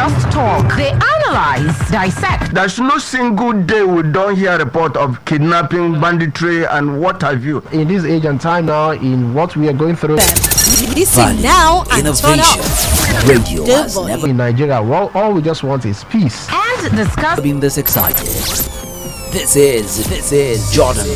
just talk. They analyze, dissect. There's no single day we don't hear a report of kidnapping, banditry, and what have you. In this age and time now, in what we are going through. Listen now and turn up. Radio has never In Nigeria, well, all we just want is peace. And discuss been this excited. This is Jordan